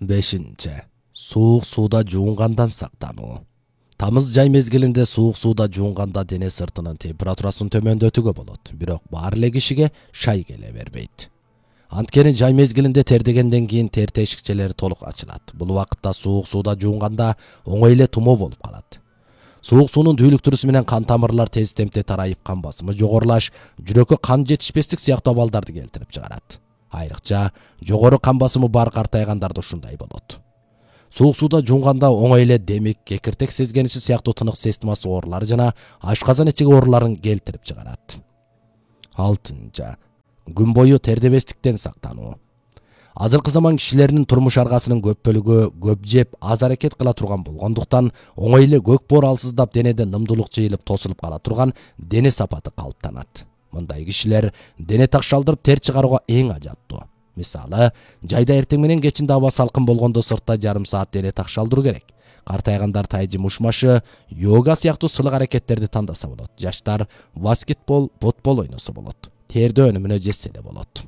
Бешинчи. Суук сууда жуунгандан сактануу. Тамыз жай мезгилинде суук сууда жуунганда дене сыртынын температурасын төмөндөтүүгө болот, бирок баары эле кишиге шай келе бербейт. Анткени жай мезгилинде тердегенден кийин тер тешикчелери толук ачылат. Бул убакытта суук сууда жуунганда оңой эле тумоо болуп калат. Суук суунун дүүлүктүрүсү менен кан тамырлар тез темпте тарайып, кан басымы жогорулаш, жүрөккө кан жетишпестик сыяктуу абалдарды келтирип чыгарат. Айрыкча жогору кан басымы бар картайгандарда ушундай болот. Суук сууда жуунганда оңой эле демик, кекиртек сезгениши сыяктуу тынык системасы оорулары жана ашказан ичиги ооруларын келтирип чыгарат. 6. Күн бою тердебестиктен сактануу. Азыркы заман кишилеринин турмуш аргасынын көп бөлүгү көп жеп, аз аракет кыла турган болгондуктан оңой эле көк боор алсыздап денеде нымдуулук жыйылып тосулуп кала турган дене сапаты калыптанат. Мындай кишилер дене такшалдырып тер чыгарууга эң ажаттуу. Мисалы, жайда эртең менен кечинде аба салкын болгондо сыртта жарым саат дене такшалдыруу керек. Картайгандар тайжы мушмашы, йога сыяктуу сылык аракеттерди тандаса болот. Жаштар баскетбол, футбол ойносо болот. Терди өнүмүнө жетсе эле болот.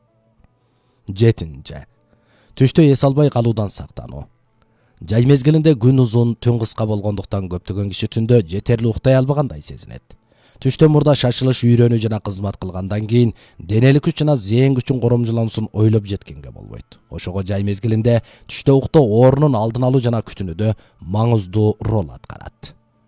7. Түштө эс албай калуудан сактануу. Жай мезгилинде күн узун, түн кыска болгондуктан көптөгөн киши түндө жетерли уктай албагандай сезинет. Түштөн мурда шашылыш, үйрөнүү жана кызмат кылгандан кийин денелик күч жана зээн күчүн коромжулоонусун ойлоп жеткенге болбойт. Ошого жай мезгилинде түштө уктоо оорунун алдын алуу жана күтүнүүдө маңыздуу роль аткарат.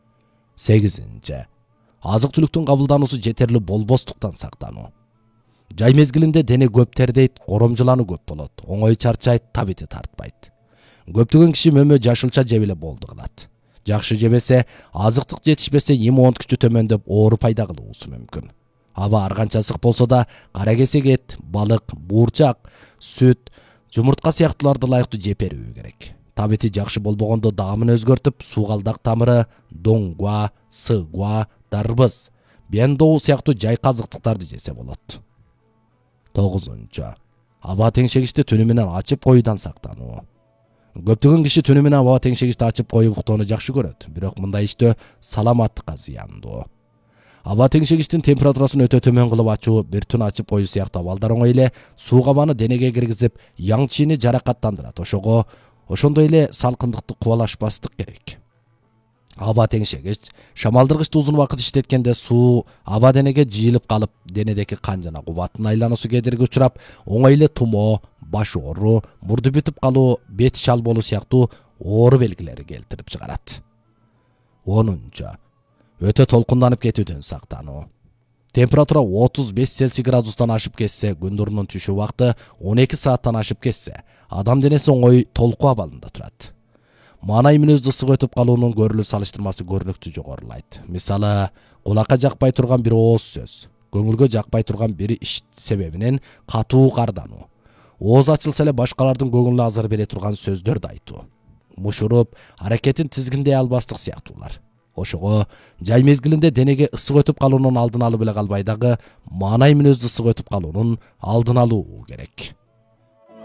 8. Азык түлүктүн кабылдануусу жетерли болбостуктан сактануу. Жай мезгилинде дене көп тердейт, коромжулануу көп болот, оңой чарчайт, табити тартпайт. Көптөгөн киши мөмө жашылча жеп эле болду кылат. Жакшы жебесе, азыктык жетишпесе, иммундук күчү төмөндөп, оору пайда кылуусу мүмкүн. Аба ар канча ысык болсо да, кара кесек эт, балык, буурчак, сүт, жумуртка сыяктууларды ылайыктуу жеп берүү керек. Табити жакшы болбогондо даамын өзгөртүп, суугалдак тамыры, доңгуа, сыгуа, дарбыз, бендоу сыяктуу жайкы азыктыктарды жесе болот. 9. Аба теңшегичти түнү менен ачып коюудан сактануу. Көптөгөн киши түнү менен аба теңшегичти ачып коюп уктоону жакшы көрөт, бирок мындай иштөө саламаттыкка зыяндуу. Аба теңшегичтин температурасын өтө төмөн кылып ачуу, бир түн ачып коюу сыяктуу абалдар оңой эле суук абаны денеге киргизип, яң чийини жаракаттандырат. Ошондой эле салкындыкты кубалашпастык керек. Аба теңшегич шамалдыргычты узун убакыт иштеткенде суу аба денеге жыйылып калып, денедеги кан жана кубаттын айлануусу кедерги учурап, оңой эле тумоо, баш оору, мурду бүтүп калуу, бет шал болуу сыяктуу оору белгилери келтирип чыгарат. 10. Өтө толкунданып кетүүдөн сактануу. Температура 35 Цельсий градустан ашып кетсе, күн нурунун түшүү убакыты 12 сааттан ашып кетсе, адам денеси оңой толкуу абалында турат. Маанай мүнөздү ысык өтүп калуунун көрүлүү салыштырмасы көрүнүктүү жогорулайт. Мисалы, кулакка жакпай турган бир ооз сөз, көңүлгө жакпай турган бир иш себебинен катуу кардануу, ооз ачылса эле башкалардын көңүлүнө азар бере турган сөздөрдү айтуу, мушуруп, аракетин тизгиндей албастык сыяктуулар. Ошого жай мезгилинде денеге ысык өтүп калуунун алдын алып эле калбай дагы, маанай мүнөздү ысык өтүп калуунун алдын алуу керек.